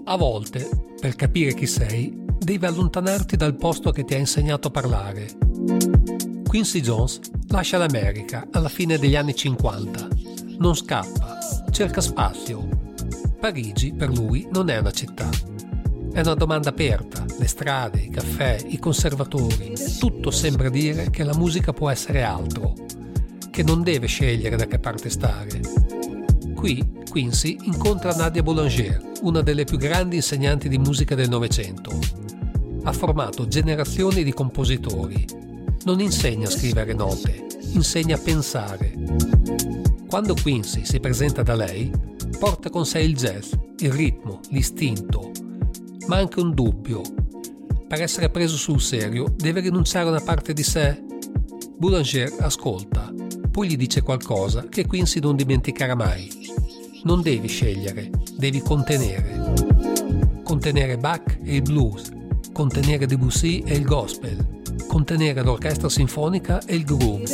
A volte, per capire chi sei, devi allontanarti dal posto che ti ha insegnato a parlare. Quincy Jones lascia l'America alla fine degli anni 50. Non scappa, cerca spazio. Parigi per lui non è una città. È una domanda aperta, le strade, i caffè, i conservatori, tutto sembra dire che la musica può essere altro, che non deve scegliere da che parte stare. Qui Quincy incontra Nadia Boulanger, una delle più grandi insegnanti di musica del Novecento. Ha formato generazioni di compositori. Non insegna a scrivere note, insegna a pensare. Quando Quincy si presenta da lei, porta con sé il jazz, il ritmo, l'istinto, ma anche un dubbio. Per essere preso sul serio deve rinunciare a una parte di sé? Boulanger ascolta, poi gli dice qualcosa che Quincy non dimenticherà mai. Non devi scegliere, devi contenere. Contenere Bach e il blues, contenere Debussy e il gospel, contenere l'orchestra sinfonica e il groove.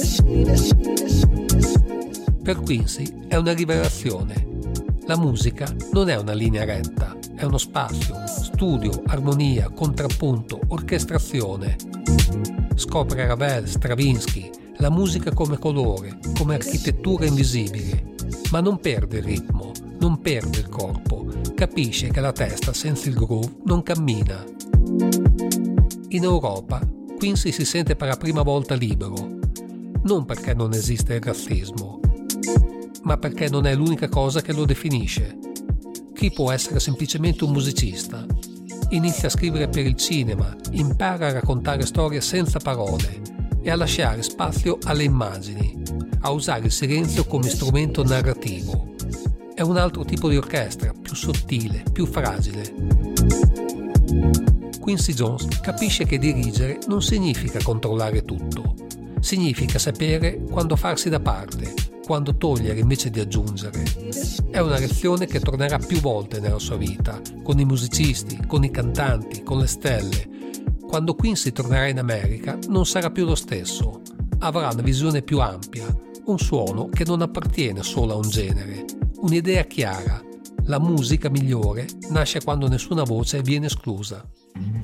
Per Quincy è una rivelazione. La musica non è una linea retta, è uno spazio, studio, armonia, contrappunto, orchestrazione. Scopre Ravel, Stravinsky, la musica come colore, come architettura invisibile, ma non perde il ritmo, non perde il corpo, capisce che la testa senza il groove non cammina. In Europa, Quincy si sente per la prima volta libero, non perché non esiste il razzismo, ma perché non è l'unica cosa che lo definisce. Chi può essere semplicemente un musicista? Inizia a scrivere per il cinema, impara a raccontare storie senza parole e a lasciare spazio alle immagini, a usare il silenzio come strumento narrativo. È un altro tipo di orchestra, più sottile, più fragile. Quincy Jones capisce che dirigere non significa controllare tutto, significa sapere quando farsi da parte, quando togliere invece di aggiungere. È una lezione che tornerà più volte nella sua vita, con i musicisti, con i cantanti, con le stelle. Quando Quincy tornerà in America non sarà più lo stesso, avrà una visione più ampia, un suono che non appartiene solo a un genere, un'idea chiara. La musica migliore nasce quando nessuna voce viene esclusa.